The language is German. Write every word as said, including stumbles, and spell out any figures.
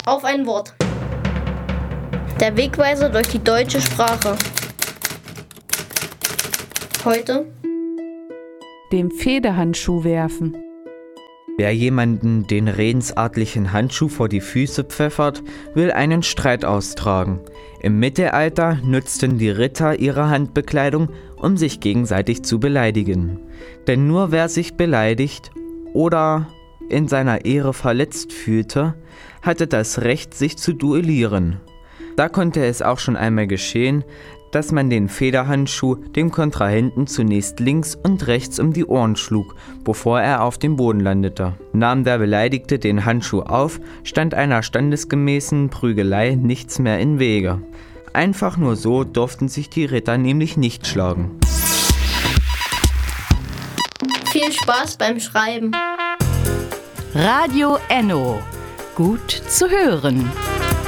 auf ein Wort. Der Wegweiser durch die deutsche Sprache. Heute dem Federhandschuh werfen. Wer jemanden den redensartlichen Handschuh vor die Füße pfeffert, will einen Streit austragen. Im Mittelalter nutzten die Ritter ihre Handbekleidung, um sich gegenseitig zu beleidigen. Denn nur wer sich beleidigt oder in seiner Ehre verletzt fühlte, hatte das Recht, sich zu duellieren. Da konnte es auch schon einmal geschehen, dass man den Federhandschuh dem Kontrahenten zunächst links und rechts um die Ohren schlug, bevor er auf dem Boden landete. Nahm der Beleidigte den Handschuh auf, stand einer standesgemäßen Prügelei nichts mehr im Wege. Einfach nur so durften sich die Ritter nämlich nicht schlagen. viel Spaß beim Schreiben. Radio Enno. Gut zu hören.